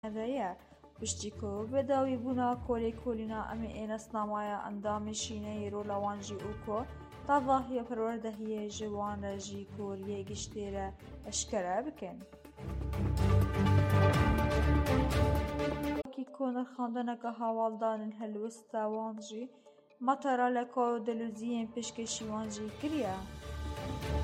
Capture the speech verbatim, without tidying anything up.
هەدایە پشتیکۆ بێداوی بوونا کۆلەی کۆلینا ئەمێ ئێنەسنامایە ئەندامی شینەی ڕۆلاوانژی ئوکۆ تاڤاهیە پەروەردەهیە ژێوانەژی کۆریە گشتێرە ئەشکەرە بکەن. وەکی کۆنرخاندنەکە هاواڵدانن هەلوەستا وانژی مەتەرە لە کۆدەلووزیێن پێشکەشی وانژی کریە.